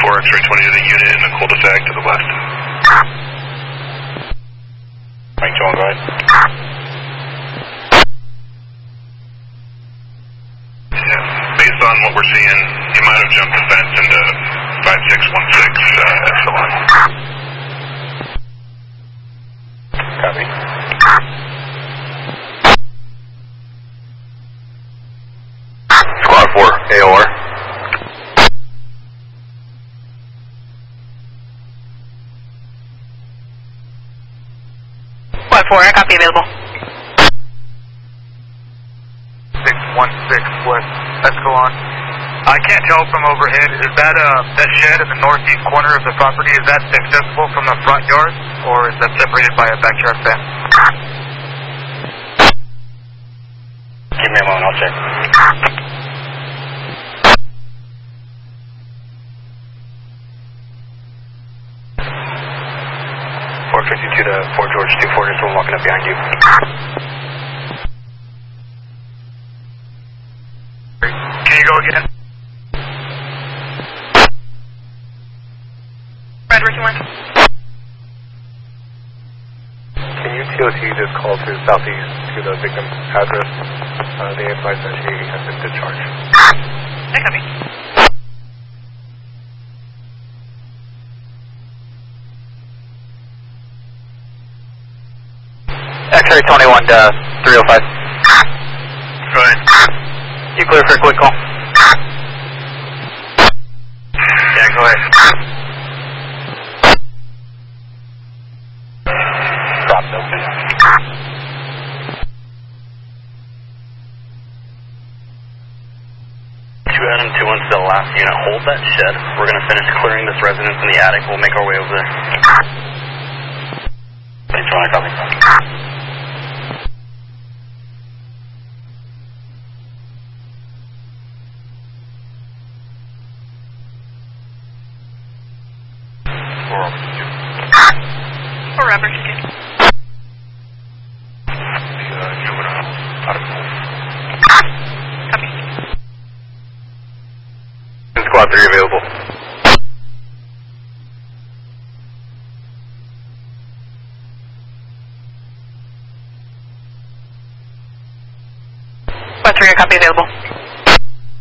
4 X-ray 20 to the unit in the cul-de-sac to the west. Mike John, go ahead. Yeah, based on what we're seeing, you might have jumped the fence into 5616 Epsilon. Copy. Squad 4, AOR. Squad 4, I copy available. 616 West Escalon. I can't tell from overhead, is that that shed in the northeast corner of the property, is that accessible from the front yard, or is that separated by a backyard fence? Give me a moment, I'll check. .452 to 4 George 24, there's someone walking up behind you. Can you go again? Red, where's your one? Can you TOT just call to southeast to the victim's address? They advise that she has been discharged. I copy. X-ray 21 to 305. Go ahead. You clear for a quick call? Yeah, go ahead. Stop open. 2 Adam 21 to the last unit. Hold that shed. We're going to finish clearing this residence in the attic. We'll make our way over there. Thanks, John. I copy. Or Robert, okay. Copy. Squad 3 available. Squad 3, I copy available.